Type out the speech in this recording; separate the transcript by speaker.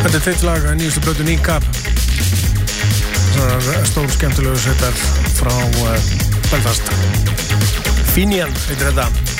Speaker 1: Þetta titlag nýjustu plötu Kneecap. Stór skemmtilegu sveitar frá Belfast. Finian heitir þetta.